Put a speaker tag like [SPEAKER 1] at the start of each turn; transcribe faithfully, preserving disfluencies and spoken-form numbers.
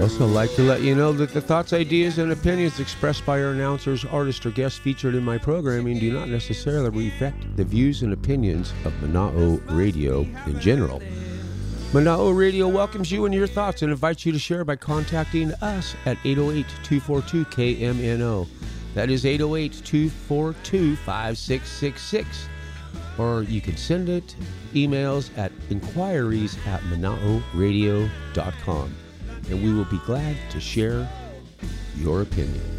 [SPEAKER 1] also like to let you know that the thoughts, ideas, and opinions expressed by our announcers, artists, or guests featured in my programming do not necessarily reflect the views and opinions of Mana'o Radio in general. Mana'o Radio welcomes you and your thoughts and invites you to share by contacting us at eight oh eight, two four two, K M N O. That is eight oh eight, two four two, five six six six. Or you can send it emails at inquiries at manao radio dot com. And we will be glad to share your opinion.